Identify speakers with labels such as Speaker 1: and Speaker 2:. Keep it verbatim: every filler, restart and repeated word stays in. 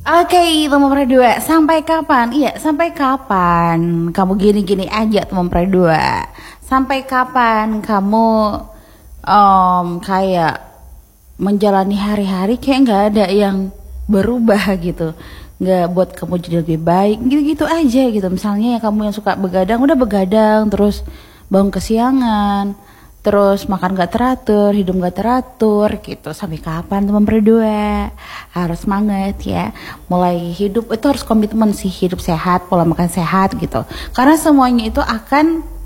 Speaker 1: Oke, teman berdua, sampai kapan? Iya, sampai kapan kamu gini-gini aja, teman berdua? Sampai kapan kamu em, kayak menjalani hari-hari kayak nggak ada yang berubah gitu? Nggak buat kamu jadi lebih baik, gitu-gitu aja gitu. Misalnya ya kamu yang suka begadang, udah begadang, terus bangun kesiangan, terus makan gak teratur, hidup gak teratur gitu. Sampai kapan teman berdua? Harus semangat ya. Mulai hidup itu harus komitmen sih, hidup sehat, pola makan sehat gitu. Karena semuanya itu akan